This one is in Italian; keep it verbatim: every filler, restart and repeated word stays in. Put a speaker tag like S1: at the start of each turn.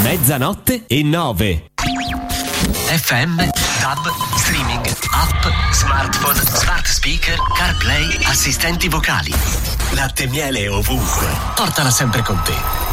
S1: Mezzanotte e nove.
S2: F M, DAB, streaming, app, smartphone, smart speaker, CarPlay, assistenti vocali. Latte e miele ovunque. Portala sempre con te.